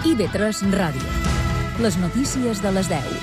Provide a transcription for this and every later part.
IB3 Ràdio. Les notícies de les 10.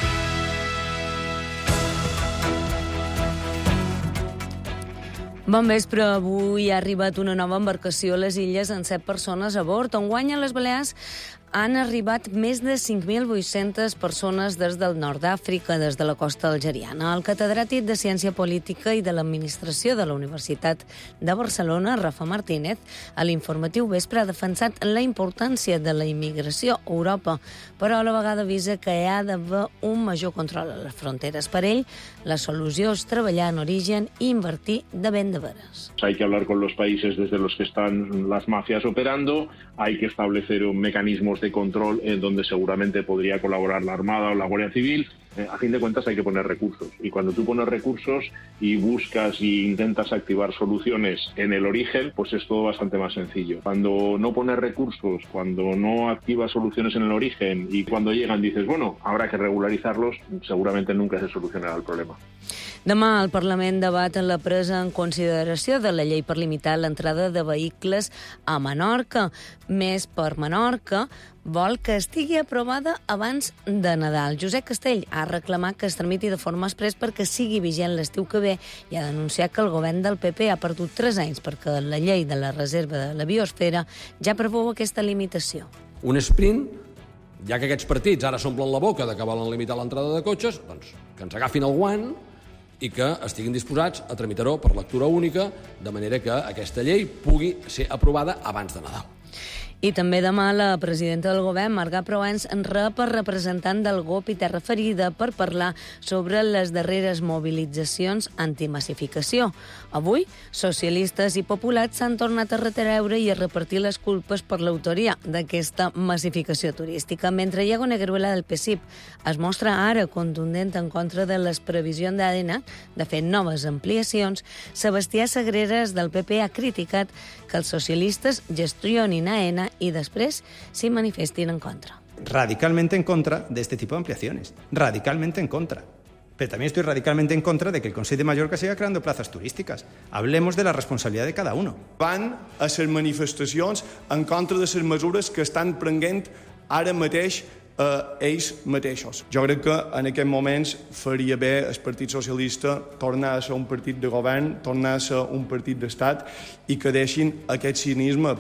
Bon vespre. Avui ha arribat una nova embarcació a les Illes amb 7 persones a bord. Enguany a les Balears han arribat més de 5.800 persones des del nord d'Àfrica, des de la costa algeriana. El catedràtic de Ciència Política i de l'Administració de la Universitat de Barcelona, Rafa Martínez, a l'informatiu Vespre ha defensat la importància de la immigració a Europa, però a la vegada avisa que hi ha d'haver un major control a les fronteres. Per ell, la solució és treballar en origen i invertir de ben de veres. Hay que hablar con los países desde los que están las mafias operando, hay que establecer mecanismos de control en donde seguramente podría colaborar la Armada o la Guardia Civil. A fin de cuentas hay que poner recursos, y cuando tú pones recursos y buscas e intentas activar soluciones en el origen, pues es todo bastante más sencillo. Cuando no pones recursos, cuando no activas soluciones en el origen y cuando llegan dices, bueno, habrá que regularizarlos, seguramente nunca se solucionarà el problema. Demà el Parlament debat la presa en consideració de la llei per limitar l'entrada de vehicles a Menorca. Més per Menorca vol que estigui aprovada abans de Nadal. Josep Castell ha reclamat que es tramiti de forma exprés perquè sigui vigent l'estiu que ve i ha denunciat que el govern del PP ha perdut 3 anys perquè la llei de la reserva de la biosfera ja preveu aquesta limitació. Un sprint, ja que aquests partits ara s'omplen la boca de que volen limitar l'entrada de cotxes, doncs que ens agafin el guant i que estiguin disposats a tramitar-ho per lectura única, de manera que aquesta llei pugui ser aprovada abans de Nadal. I també demà la presidenta del govern, Marga Proens, rep el representant del GOP i Terra Ferida per parlar sobre les darreres mobilitzacions antimassificació. Avui, socialistes i populars s'han tornat a retreure i a repartir les culpes per l'autoria d'aquesta massificació turística, mentre Iago Negruela del PSIP es mostra ara contundent en contra de les previsions d'ADN de fer noves ampliacions. Sebastià Sagreras del PP ha criticat que els socialistes gestionin AENA y después se manifiesten en contra. Radicalmente en contra de este tipo de ampliaciones. Radicalmente en contra. Pero también estoy radicalmente en contra de que el Consell de Mallorca siga creando plazas turísticas. Hablemos de la responsabilidad de cada uno. Van a ser manifestacions en contra de les mesures que estan prenent ara mateix ells mateixos. Jo crec que en aquests moments faria bé el Partit Socialista tornar a ser un partit de govern, tornar a ser un partit d'estat i que deixin aquest cinisme.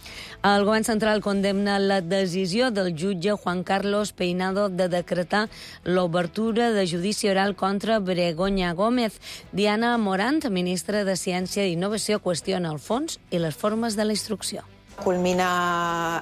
El govern central condemna la decisió del jutge Juan Carlos Peinado de decretar l'obertura de judici oral contra Begoña Gómez. Diana Morant, ministra de Ciència i Innovació, qüestiona el fons i les formes de la instrucció. Culmina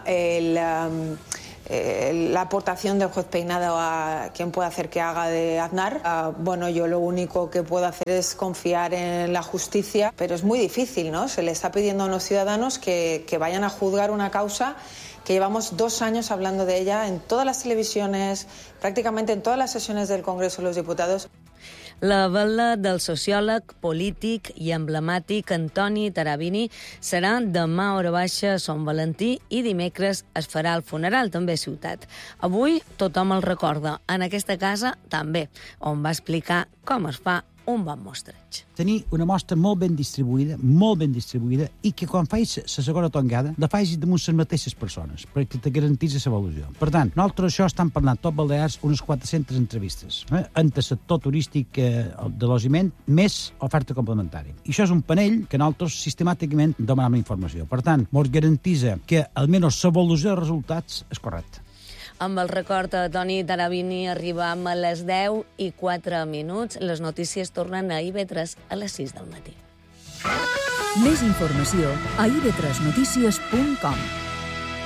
la aportación del juez Peinado a quien puede hacer que haga de Aznar. Bueno, yo lo único que puedo hacer es confiar en la justicia, pero es muy difícil, ¿no? Se le está pidiendo a los ciudadanos que vayan a juzgar una causa que llevamos 2 años hablando de ella en todas las televisiones, prácticamente en todas las sesiones del Congreso de los Diputados. La vela del sociòleg, polític i emblemàtic Antoni Tarabini serà demà a hora baixa a Sant Valentí i dimecres es farà el funeral, també a Ciutat. Avui tothom el recorda, en aquesta casa també, on va explicar com es fa un bon mostreig. Tenir una mostra molt ben distribuïda, i que quan faig la segona tongada la faig damunt les mateixes persones, perquè te garantís l'avaluació. Per tant, nosaltres això estem parlant tot Balears unes 400 entrevistes, entre el sector turístic de l'alojament més oferta complementària. I això és un panell que nosaltres sistemàticament demanem informació. Per tant, ens garantís que almenys l'avaluació de resultats és correcta. Amb el record de Toni Tarabini arribam a les 10:04. Les notícies tornen a IB3 a les 6 del matí. Més informació a ib3notícies.com.